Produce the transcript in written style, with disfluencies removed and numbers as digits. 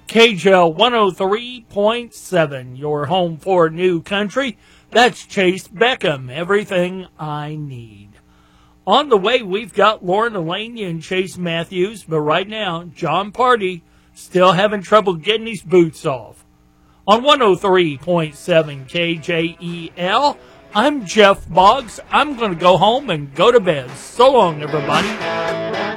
KJL 103.7, your home for new country. That's Chase Beckham, everything I need. On the way, we've got Lauren Delaney and Chase Matthews, but right now, John Party still having trouble getting his boots off. On 103.7 KJEL, I'm Jeff Boggs. I'm going to go home and go to bed. So long, everybody.